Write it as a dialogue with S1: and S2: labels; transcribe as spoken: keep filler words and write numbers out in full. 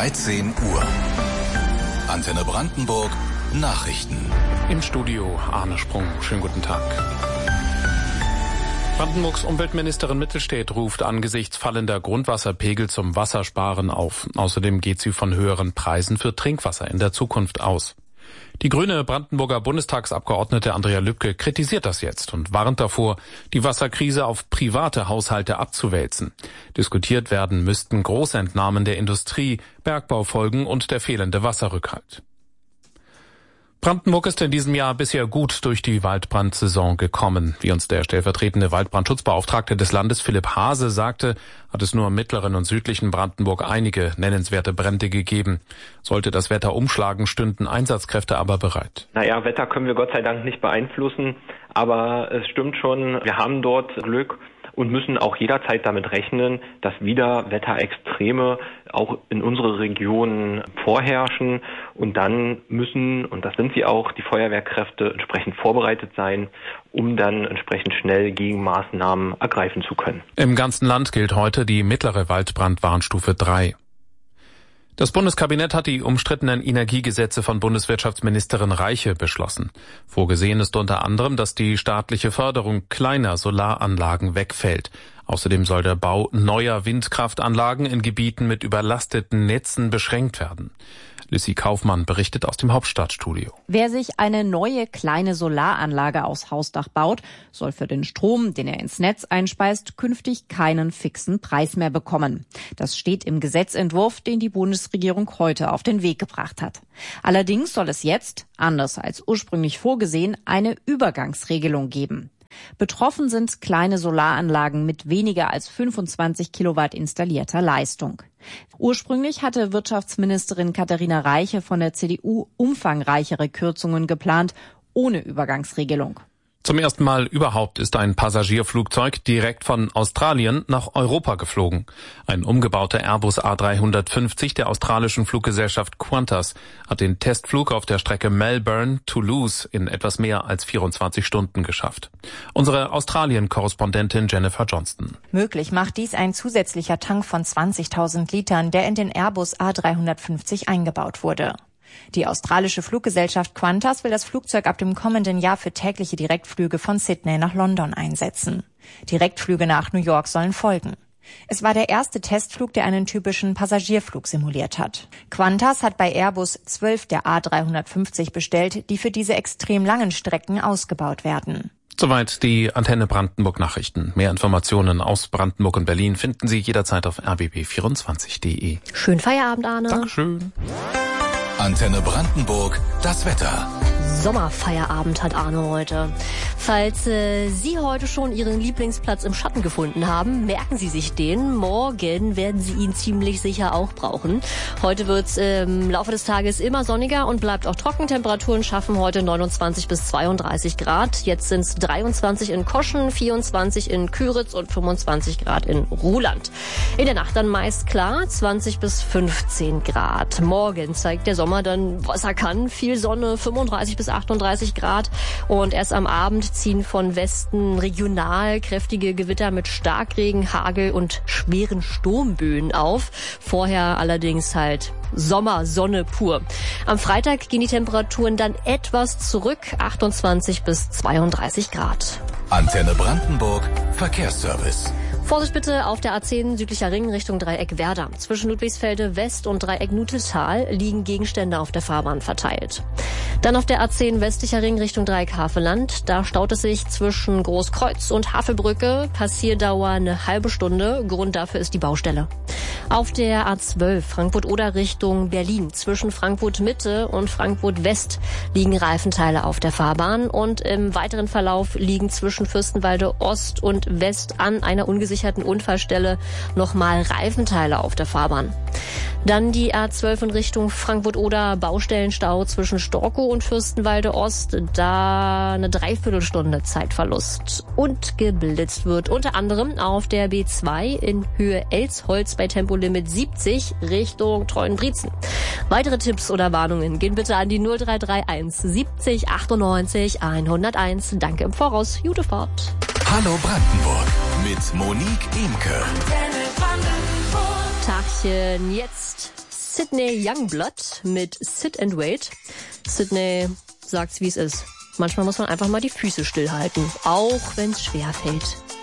S1: dreizehn Uhr. Antenne Brandenburg Nachrichten.
S2: Im Studio Arne Sprung. Schönen guten Tag. Brandenburgs Umweltministerin Mittelstädt ruft angesichts fallender Grundwasserpegel zum Wassersparen auf. Außerdem geht sie von höheren Preisen für Trinkwasser in der Zukunft aus. Die grüne Brandenburger Bundestagsabgeordnete Andrea Lübke kritisiert das jetzt und warnt davor, die Wasserkrise auf private Haushalte abzuwälzen. Diskutiert werden müssten Großentnahmen der Industrie, Bergbaufolgen und der fehlende Wasserrückhalt. Brandenburg ist in diesem Jahr bisher gut durch die Waldbrandsaison gekommen. Wie uns der stellvertretende Waldbrandschutzbeauftragte des Landes Philipp Hase sagte, hat es nur im mittleren und südlichen Brandenburg einige nennenswerte Brände gegeben. Sollte das Wetter umschlagen, stünden Einsatzkräfte aber bereit.
S3: Naja, Wetter können wir Gott sei Dank nicht beeinflussen, aber es stimmt schon, wir haben dort Glück und müssen auch jederzeit damit rechnen, dass wieder Wetterextreme auch in unsere Region vorherrschen. Und dann müssen, und das sind sie auch, die Feuerwehrkräfte entsprechend vorbereitet sein, um dann entsprechend schnell Gegenmaßnahmen ergreifen zu können.
S2: Im ganzen Land gilt heute die mittlere Waldbrandwarnstufe drei. Das Bundeskabinett hat die umstrittenen Energiegesetze von Bundeswirtschaftsministerin Reiche beschlossen. Vorgesehen ist unter anderem, dass die staatliche Förderung kleiner Solaranlagen wegfällt. Außerdem soll der Bau neuer Windkraftanlagen in Gebieten mit überlasteten Netzen beschränkt werden. Lissy Kaufmann berichtet aus dem Hauptstadtstudio.
S4: Wer sich eine neue kleine Solaranlage aufs Hausdach baut, soll für den Strom, den er ins Netz einspeist, künftig keinen fixen Preis mehr bekommen. Das steht im Gesetzentwurf, den die Bundesregierung heute auf den Weg gebracht hat. Allerdings soll es jetzt, anders als ursprünglich vorgesehen, eine Übergangsregelung geben. Betroffen sind kleine Solaranlagen mit weniger als fünfundzwanzig Kilowatt installierter Leistung. Ursprünglich hatte Wirtschaftsministerin Katharina Reiche von der C D U umfangreichere Kürzungen geplant, ohne Übergangsregelung.
S2: Zum ersten Mal überhaupt ist ein Passagierflugzeug direkt von Australien nach Europa geflogen. Ein umgebauter Airbus A dreihundertfünfzig der australischen Fluggesellschaft Qantas hat den Testflug auf der Strecke Melbourne-Toulouse in etwas mehr als vierundzwanzig Stunden geschafft. Unsere Australien-Korrespondentin Jennifer Johnston.
S5: Möglich macht dies ein zusätzlicher Tank von zwanzigtausend Litern, der in den Airbus A dreihundertfünfzig eingebaut wurde. Die australische Fluggesellschaft Qantas will das Flugzeug ab dem kommenden Jahr für tägliche Direktflüge von Sydney nach London einsetzen. Direktflüge nach New York sollen folgen. Es war der erste Testflug, der einen typischen Passagierflug simuliert hat. Qantas hat bei Airbus zwölf der A dreihundertfünfzig bestellt, die für diese extrem langen Strecken ausgebaut werden.
S2: Soweit die Antenne Brandenburg Nachrichten. Mehr Informationen aus Brandenburg und Berlin finden Sie jederzeit auf r b b vierundzwanzig punkt d e.
S6: Schönen Feierabend, Arne.
S2: Dankeschön.
S1: Antenne Brandenburg, das Wetter.
S6: Sommerfeierabend hat Arne heute. Falls äh, Sie heute schon Ihren Lieblingsplatz im Schatten gefunden haben, merken Sie sich den. Morgen werden Sie ihn ziemlich sicher auch brauchen. Heute wird es im Laufe des Tages immer sonniger und bleibt auch trocken. Temperaturen schaffen heute neunundzwanzig bis zweiunddreißig Grad. Jetzt sind es dreiundzwanzig in Koschen, vierundzwanzig in Küritz und fünfundzwanzig Grad in Ruhland. In der Nacht dann meist klar, zwanzig bis fünfzehn Grad. Morgen zeigt der Sommer dann, was er kann. Viel Sonne, fünfunddreißig bis achtunddreißig Grad. Und erst am Abend ziehen von Westen regional kräftige Gewitter mit Starkregen, Hagel und schweren Sturmböen auf. Vorher allerdings halt Sommersonne pur. Am Freitag gehen die Temperaturen dann etwas zurück, achtundzwanzig bis zweiunddreißig Grad.
S1: Antenne Brandenburg, Verkehrsservice.
S6: Vorsicht bitte auf der A zehn südlicher Ring Richtung Dreieck Werder. Zwischen Ludwigsfelde West und Dreieck Nuteltal liegen Gegenstände auf der Fahrbahn verteilt. Dann auf der A zehn westlicher Ring Richtung Dreieck Havelland. Da staut es sich zwischen Großkreuz und Havelbrücke. Passierdauer eine halbe Stunde. Grund dafür ist die Baustelle. Auf der A zwölf Frankfurt-Oder Richtung Berlin. Zwischen Frankfurt Mitte und Frankfurt West liegen Reifenteile auf der Fahrbahn. Und im weiteren Verlauf liegen zwischen Fürstenwalde Ost und West an einer ungesicherten Unfallstelle nochmal Reifenteile auf der Fahrbahn. Dann die A zwölf in Richtung Frankfurt-Oder, Baustellenstau zwischen Storkow und Fürstenwalde Ost. Da eine Dreiviertelstunde Zeitverlust. Und geblitzt wird unter anderem auf der B zwei in Höhe Elsholz bei Tempolimit siebzig Richtung Treuenbrietzen. Weitere Tipps oder Warnungen gehen bitte an die null drei drei eins siebzig achtundneunzig hunderteins. Danke im Voraus. Gute Fahrt.
S1: Hallo Brandenburg mit Monique Imke.
S6: Tagchen, jetzt Sydney Youngblood mit Sit and Wait. Sydney sagt's, wie es ist. Manchmal muss man einfach mal die Füße stillhalten, auch wenn's schwer fällt.